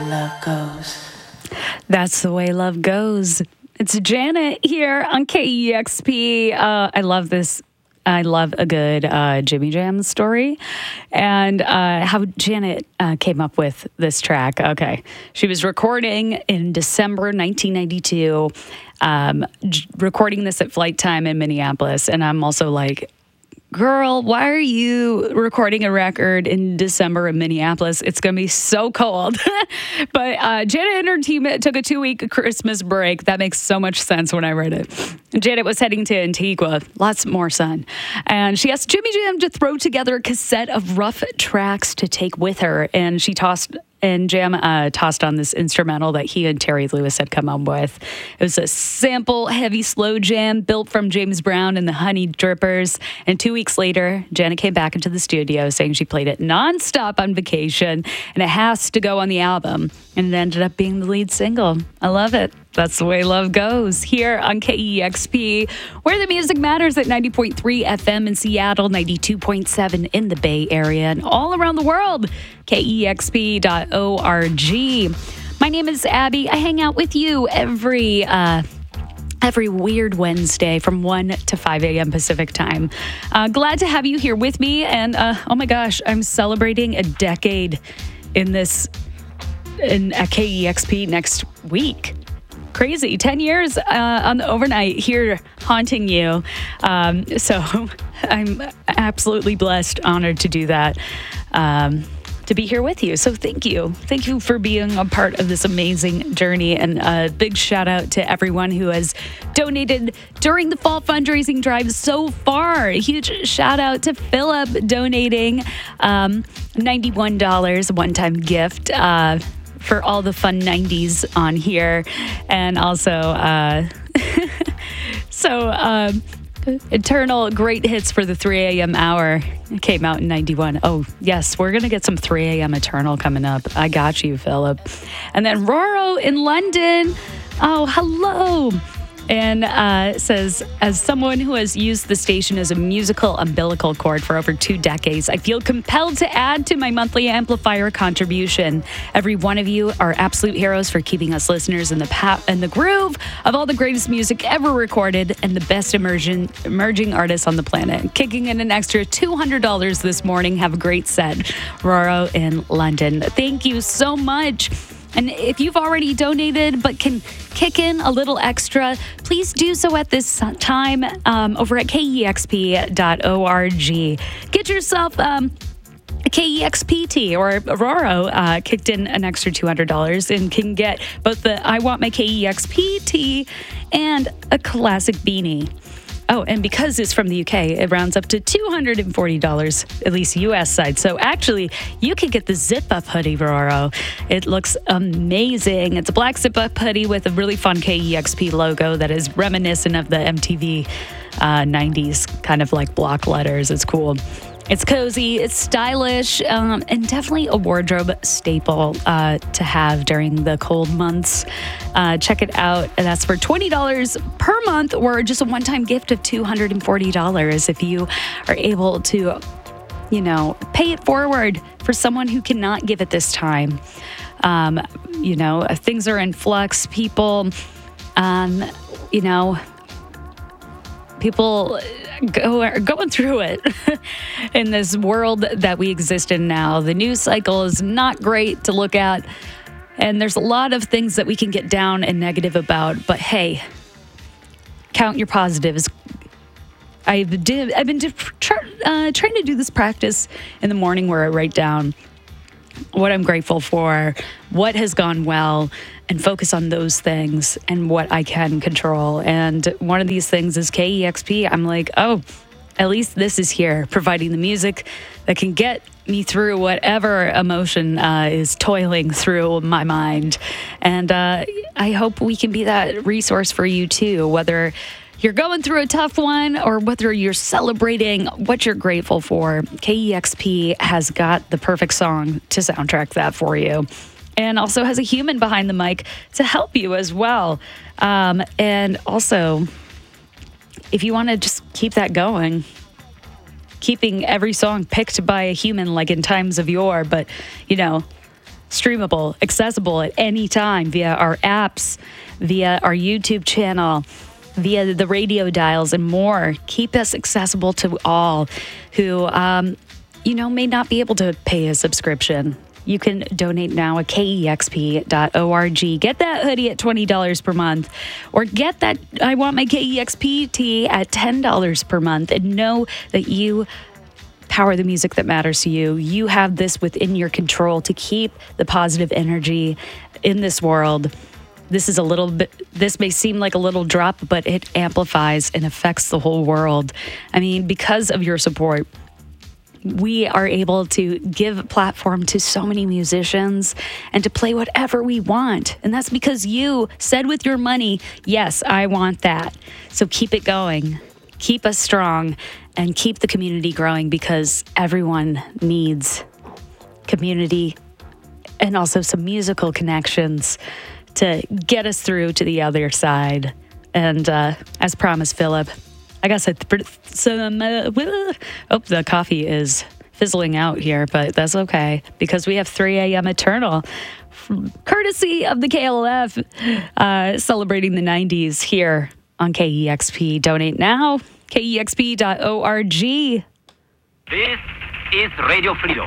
love goes. That's the way love goes. It's Janet here on KEXP. I love this. I love a good Jimmy Jam story, and how Janet came up with this track. Okay. She was recording in December 1992, recording this at Flight Time in Minneapolis. And I'm also like, girl, why are you recording a record in December in Minneapolis? It's going to be so cold. But Janet and her team took a 2-week Christmas break. That makes so much sense when I read it. Janet was heading to Antigua, lots more sun. And she asked Jimmy Jam to throw together a cassette of rough tracks to take with her. And Jam tossed on this instrumental that he and Terry Lewis had come up with. It was a sample heavy slow jam built from James Brown and the Honey Drippers. And 2 weeks later, Janet came back into the studio saying she played it nonstop on vacation and it has to go on the album. And it ended up being the lead single. I love it. That's the way love goes here on KEXP, where the music matters at 90.3 FM in Seattle, 92.7 in the Bay Area, and all around the world, KEXP.org. My name is Abby. I hang out with you every weird Wednesday from 1 to 5 a.m. Pacific time. Glad to have you here with me. And oh my gosh, I'm celebrating a decade at KEXP next week. Crazy. 10 years on the overnight here haunting you. So I'm absolutely blessed, honored to do that, to be here with you. So thank you. Thank you for being a part of this amazing journey. And a big shout out to everyone who has donated during the fall fundraising drive so far. A huge shout out to Philip donating $91, a one-time gift, for all the fun 90s on here. And also, Eternal Great Hits for the 3 a.m. hour came out in 91. Oh, yes, we're going to get some 3 a.m. Eternal coming up. I got you, Philip. And then Roro in London. Oh, hello. And says, as someone who has used the station as a musical umbilical cord for over 2 decades, I feel compelled to add to my monthly amplifier contribution. Every one of you are absolute heroes for keeping us listeners in the groove of all the greatest music ever recorded and the best emerging artists on the planet. Kicking in an extra $200 this morning. Have a great set. Roro in London. Thank you so much. And if you've already donated but can kick in a little extra, please do so at this time over at KEXP.org. Get yourself a KEXP tea, or Roro kicked in an extra $200 and can get both the I Want My KEXP tea and a classic beanie. Oh, and because it's from the UK, it rounds up to $240, at least US side. So actually, you can get the zip-up hoodie, Roro. It looks amazing. It's a black zip-up hoodie with a really fun KEXP logo that is reminiscent of the MTV 90s, kind of like block letters. It's cool. It's cozy, it's stylish, and definitely a wardrobe staple to have during the cold months. Check it out. That's for $20 per month, or just a one-time gift of $240 if you are able to, pay it forward for someone who cannot give at this time. Things are in flux. People are going through it in this world that we exist in now. The news cycle is not great to look at, and there's a lot of things that we can get down and negative about. But hey, count your positives. I've been trying to do this practice in the morning where I write down what I'm grateful for, what has gone well, and focus on those things and what I can control. And one of these things is KEXP. I'm like, oh, at least this is here, providing the music that can get me through whatever emotion is toiling through my mind. And I hope we can be that resource for you too, whether you're going through a tough one or whether you're celebrating what you're grateful for. KEXP has got the perfect song to soundtrack that for you, and also has a human behind the mic to help you as well. And also, if you want to just keep that going, keeping every song picked by a human like in times of yore, but, streamable, accessible at any time via our apps, via our YouTube channel, via the radio dials, and more. Keep us accessible to all who, may not be able to pay a subscription. You can donate now at kexp.org. Get that hoodie at $20 per month, or get that I Want My KEXP tee at $10 per month, and know that you power the music that matters to you. You have this within your control to keep the positive energy in this world. This may seem like a little drop, but it amplifies and affects the whole world. I mean, because of your support, we are able to give a platform to so many musicians and to play whatever we want. And that's because you said with your money, yes, I want that. So keep it going, keep us strong, and keep the community growing, because everyone needs community and also some musical connections to get us through to the other side. And as promised, Philip, I got some. The coffee is fizzling out here, but that's okay because we have 3 a.m. Eternal, courtesy of the KLF, celebrating the 90s here on KEXP. Donate now, kexp.org. This is Radio Freedom.